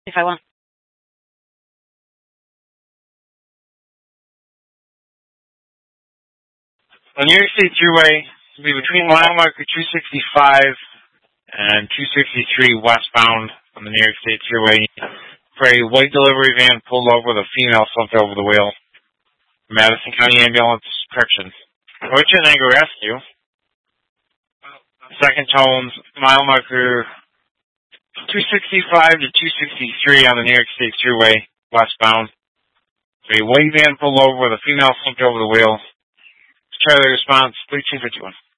if I want. On New York State Thruway, to be between mile marker 265 and 263 westbound on the New York State Thruway for a white delivery van pulled over with a female slumped over the wheel. Madison County Ambulance Corrections. Which and Anger Rescue. Second tones, mile marker 265 to 263 on the New York State Thruway westbound. For a white van pulled over with a female slumped over the wheel. Try the response, 3251.